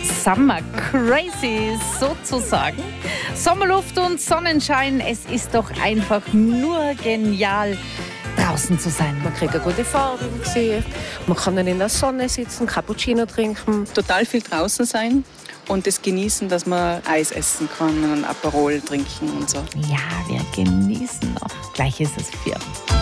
Summer Crazy sozusagen. Sommerluft und Sonnenschein, es ist doch einfach nur genial, draußen zu sein. Man kriegt eine gute Farbe im Gesicht, man kann in der Sonne sitzen, Cappuccino trinken. Total viel draußen sein und es genießen, dass man Eis essen kann und Aperol trinken und so. Ja, wir genießen noch. Gleich ist es 4.